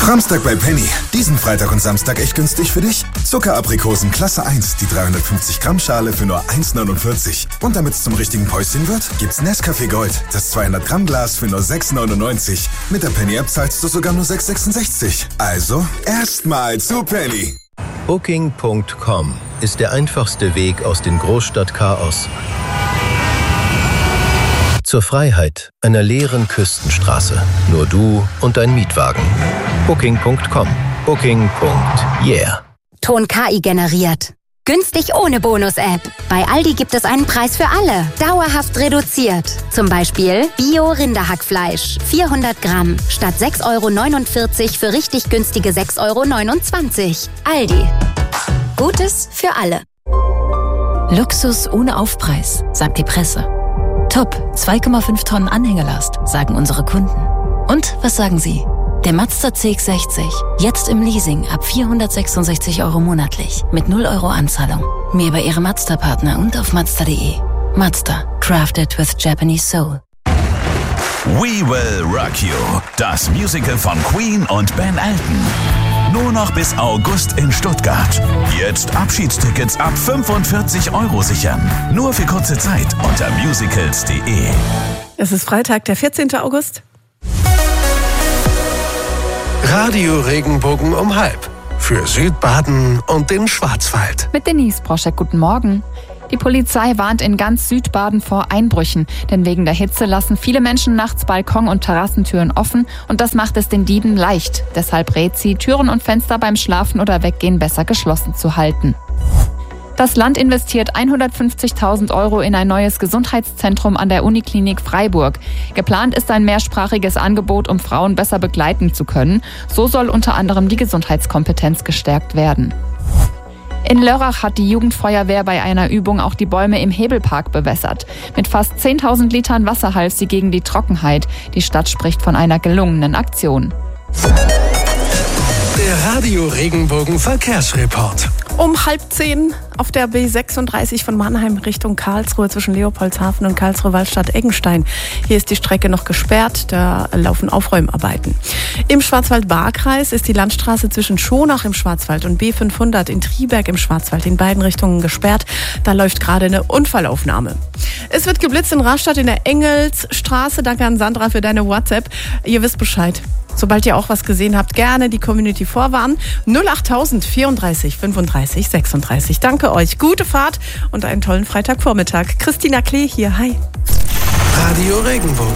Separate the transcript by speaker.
Speaker 1: Samstag bei Penny. Diesen Freitag und Samstag echt günstig für dich. Zuckeraprikosen Klasse 1, die 350 Gramm Schale für nur 1,49. Und damit es zum richtigen Päuschen wird, gibt's Nescafé Gold, das 200 Gramm Glas für nur 6,99. Mit der Penny-App zahlst du sogar nur 6,66. Also, erstmal zu Penny.
Speaker 2: Booking.com ist der einfachste Weg aus dem Großstadtchaos zur Freiheit einer leeren Küstenstraße. Nur du und dein Mietwagen. Booking.com. Booking.yeah.
Speaker 3: Ton KI generiert. Günstig ohne Bonus-App. Bei Aldi gibt es einen Preis für alle. Dauerhaft reduziert. Zum Beispiel Bio-Rinderhackfleisch. 400 Gramm. Statt 6,49 € für richtig günstige 6,29 €. Aldi. Gutes für alle.
Speaker 4: Luxus ohne Aufpreis, sagt die Presse. Top, 2,5 Tonnen Anhängelast, sagen unsere Kunden. Und was sagen Sie? Der Mazda CX-60, jetzt im Leasing ab 466 € monatlich, mit 0 € Anzahlung. Mehr bei Ihrem Mazda-Partner und auf Mazda.de. Mazda, crafted with Japanese soul.
Speaker 5: We Will Rock You, das Musical von Queen und Ben Elton. Nur noch bis August in Stuttgart. Jetzt Abschiedstickets ab 45 € sichern. Nur für kurze Zeit unter musicals.de.
Speaker 6: Es ist Freitag, der 14. August.
Speaker 7: Radio Regenbogen um 12:30. Für Südbaden und den Schwarzwald.
Speaker 8: Mit Denise Broschek, guten Morgen. Die Polizei warnt in ganz Südbaden vor Einbrüchen, denn wegen der Hitze lassen viele Menschen nachts Balkon- und Terrassentüren offen und das macht es den Dieben leicht. Deshalb rät sie, Türen und Fenster beim Schlafen oder Weggehen besser geschlossen zu halten. Das Land investiert 150.000 € in ein neues Gesundheitszentrum an der Uniklinik Freiburg. Geplant ist ein mehrsprachiges Angebot, um Frauen besser begleiten zu können. So soll unter anderem die Gesundheitskompetenz gestärkt werden. In Lörrach hat die Jugendfeuerwehr bei einer Übung auch die Bäume im Hebelpark bewässert. Mit fast 10.000 Litern Wasser half sie gegen die Trockenheit. Die Stadt spricht von einer gelungenen Aktion.
Speaker 7: Der Radio Regenbogen Verkehrsreport.
Speaker 6: Um 9:30 auf der B36 von Mannheim Richtung Karlsruhe zwischen Leopoldshafen und Karlsruhe-Waldstadt-Eggenstein. Hier ist die Strecke noch gesperrt, da laufen Aufräumarbeiten. Im Schwarzwald-Baar-Kreis ist die Landstraße zwischen Schonach im Schwarzwald und B500 in Triberg im Schwarzwald in beiden Richtungen gesperrt. Da läuft gerade eine Unfallaufnahme. Es wird geblitzt in Rastatt in der Engelsstraße. Danke an Sandra für deine WhatsApp. Ihr wisst Bescheid. Sobald ihr auch was gesehen habt, gerne die Community vorwarnen. 08000 34 35 36. Danke euch. Gute Fahrt und einen tollen Freitagvormittag. Christina Klee hier. Hi.
Speaker 7: Radio Regenbogen.